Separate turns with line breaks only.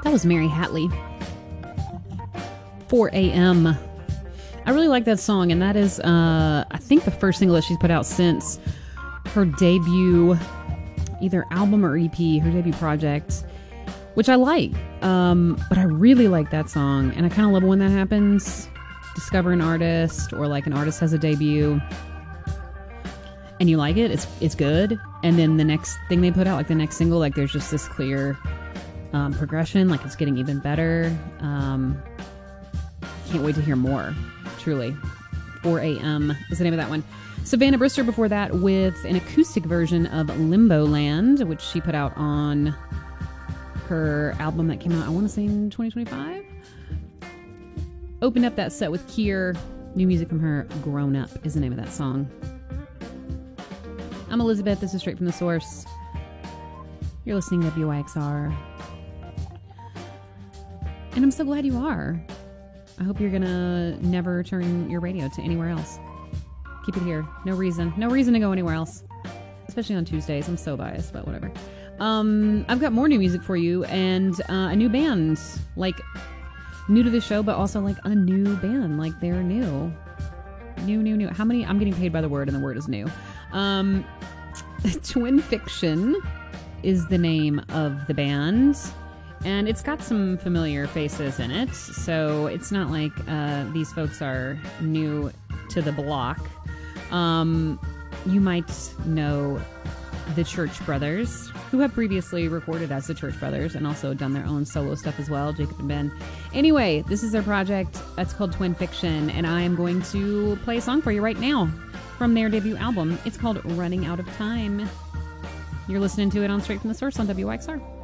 That was Mary Hatley. 4 a.m. I really like that song, and that is, I think, the first single that she's put out since her debut, either album or EP, her debut project, which I like. But I really like that song, and I kind of love when that happens. Discover an artist, or like an artist has a debut, and you like it, it's good, and then the next thing they put out, like the next single, like there's just this clear progression, like it's getting even better. Can't wait to hear more, truly. 4 a.m. is the name of that one. Savannah Brister before that with an acoustic version of Limbo Land, which she put out on her album that came out, I want to say in 2025. Opened up that set with Kier. New music from her, Grown Up is the name of that song. I'm Elizabeth. This is Straight from the Source. You're listening to WYXR. And I'm so glad you are. I hope you're going to never turn your radio to anywhere else. Keep it here. No reason. No reason to go anywhere else. Especially on Tuesdays. I'm so biased, but whatever. I've got more new music for you and a new band. Like, new to the show, but also like a new band. Like, they're new. New. How many? I'm getting paid by the word, and the word is new. Twin Fiction is the name of the band. And it's got some familiar faces in it, so it's not like these folks are new to the block. You might know the Church Brothers, who have previously recorded as the Church Brothers and also done their own solo stuff as well, Jacob and Ben. Anyway, this is their project. It's called Twin Fiction, and I am going to play a song for you right now from their debut album. It's called Running Out of Time. You're listening to it on Straight from the Source on WYXR.